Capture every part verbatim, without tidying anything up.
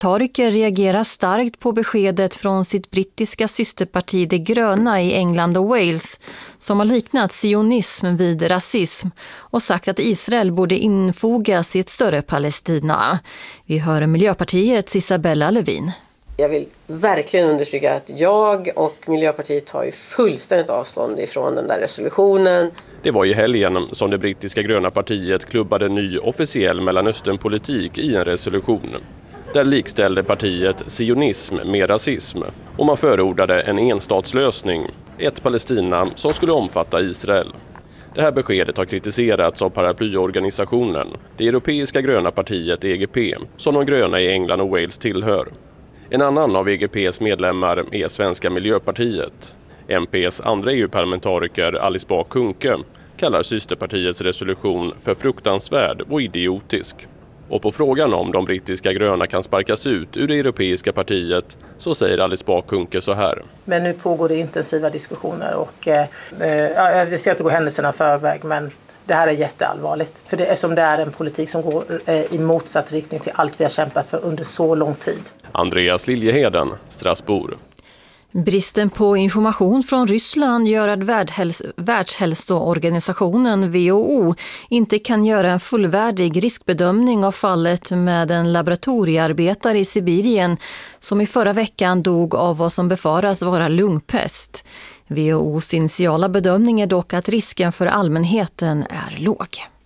Parlamentariker reagerar starkt på beskedet från sitt brittiska systerparti De gröna i England och Wales som har liknat sionism vid rasism och sagt att Israel borde infogas i ett större Palestina. Vi hör Miljöpartiets Isabella Lövin. Jag vill verkligen understryka att jag och Miljöpartiet tar ju fullständigt avstånd ifrån den där resolutionen. Det var i helgen som det brittiska gröna partiet klubbade ny officiell Mellanösternpolitik i en resolution. Där likställde partiet sionism med rasism och man förordade en enstatslösning, ett Palestina som skulle omfatta Israel. Det här beskedet har kritiserats av paraplyorganisationen, det europeiska gröna partiet E G P, som de gröna i England och Wales tillhör. En annan av E G P:s medlemmar är Svenska Miljöpartiet. M P:s andra E U-parlamentariker Alice Bah Kuhnke kallar systerpartiets resolution för fruktansvärd och idiotisk. Och på frågan om de brittiska gröna kan sparkas ut ur det europeiska partiet så säger Alice Bah Kuhnke så här. Men nu pågår det intensiva diskussioner och eh, jag ser inte gå händelserna förväg, men det här är jätteallvarligt. För det är som det är en politik som går eh, i motsatt riktning till allt vi har kämpat för under så lång tid. Andreas Liljeheden, Strasbourg. Bristen på information från Ryssland gör att Världshäls- Världshälsoorganisationen W H O inte kan göra en fullvärdig riskbedömning av fallet med en laboratoriearbetare i Sibirien som i förra veckan dog av vad som befaras vara lungpest. W H O:s initiala bedömning är dock att risken för allmänheten är låg.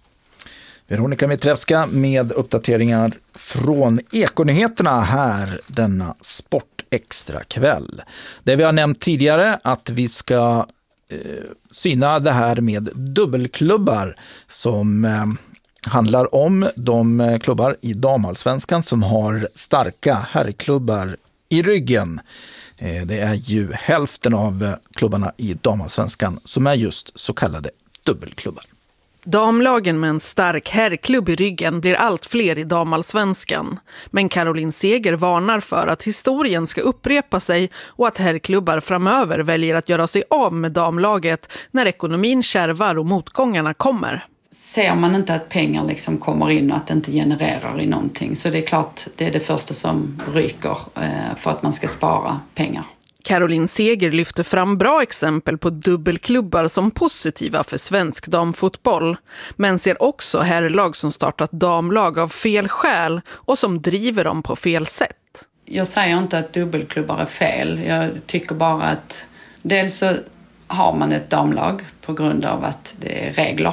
Veronica Mitrevska med uppdateringar från Ekonyheterna här denna sportextra kväll. Det vi har nämnt tidigare att vi ska eh, syna det här med dubbelklubbar som eh, handlar om de klubbar i damallsvenskan som har starka herrklubbar i ryggen. Eh, det är ju hälften av klubbarna i damallsvenskan som är just så kallade dubbelklubbar. Damlagen med en stark herrklubb i ryggen blir allt fler i damallsvenskan. Men Caroline Seger varnar för att historien ska upprepa sig och att herrklubbar framöver väljer att göra sig av med damlaget när ekonomin kärvar och motgångarna kommer. Ser man inte att pengar liksom kommer in och att det inte genererar i någonting, så det är klart det är det första som ryker för att man ska spara pengar. Caroline Seger lyfter fram bra exempel på dubbelklubbar som positiva för svensk damfotboll, men ser också herrlag som startat damlag av fel skäl och som driver dem på fel sätt. Jag säger inte att dubbelklubbar är fel. Jag tycker bara att dels så har man ett damlag på grund av att det är regler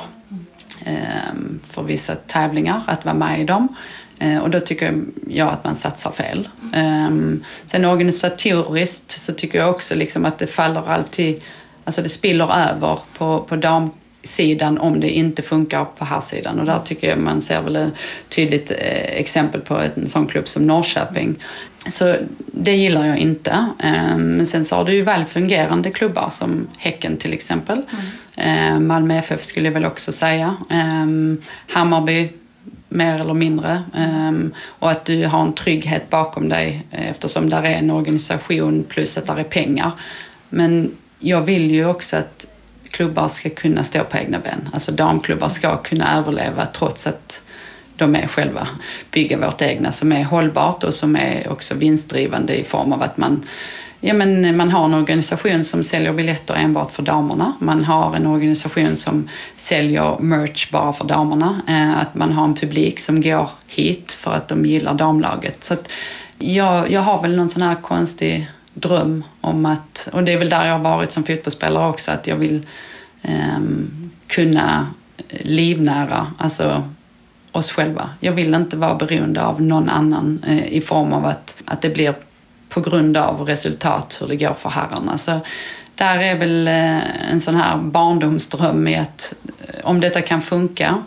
för vissa tävlingar att vara med i dem. Och då tycker jag att man satsar fel. Um, sen organisatoriskt så tycker jag också liksom att det faller alltid, alltså det spiller över på, på damsidan om det inte funkar på här sidan. Och där tycker jag man ser väl ett tydligt eh, exempel på en sån klubb som Norrköping. Så det gillar jag inte. Um, men sen så har du ju väl fungerande klubbar som Häcken till exempel. Mm. Um, Malmö F F skulle jag väl också säga. Um, Hammarby mer eller mindre, um, och att du har en trygghet bakom dig eftersom där är en organisation plus att där är pengar. Men jag vill ju också att klubbar ska kunna stå på egna ben. Alltså damklubbar ska kunna överleva trots att de är själva bygga vårt egna som är hållbart och som är också vinstdrivande i form av att man Ja, men man har en organisation som säljer biljetter enbart för damerna. Man har en organisation som säljer merch bara för damerna. Att man har en publik som går hit för att de gillar damlaget. Så att jag, jag har väl någon sån här konstig dröm om att, och det är väl där jag har varit som fotbollsspelare också, att jag vill eh, kunna livnära alltså oss själva. Jag vill inte vara beroende av någon annan eh, i form av att, att det blir på grund av resultat hur det går för herrarna. Så där är väl en sån här barndomsdröm i att om detta kan funka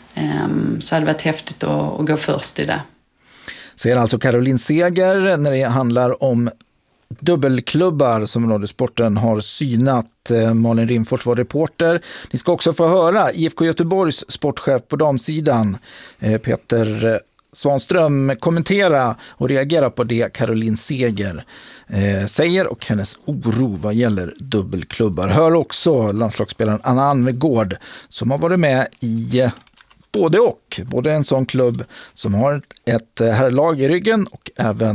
så hade det varit häftigt att gå först i det. Säger alltså Caroline Seger när det handlar om dubbelklubbar som Radiosporten har synat. Malin Rimfors var reporter. Ni ska också få höra I F K Göteborgs sportchef på damsidan Peter Svanström kommentera och reagera på det Caroline Seger eh, säger och hennes oro vad gäller dubbelklubbar. Hör också landslagsspelaren Anna Anvegård som har varit med i både och. Både en sån klubb som har ett herrlag i ryggen och även